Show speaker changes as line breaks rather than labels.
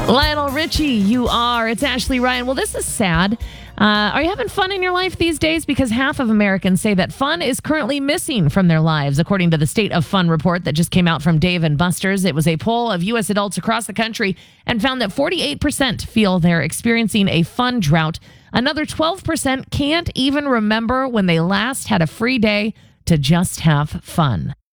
Lionel Richie, you are. It's Ashley Ryan. Well, this is sad. Are you having fun in your life these days? Because half of Americans say that fun is currently missing from their lives, according to the State of Fun report that just came out from Dave & Buster's. It was a poll of U.S. adults across the country and found that 48% feel they're experiencing a fun drought. Another 12% can't even remember when they last had a free day to just have fun.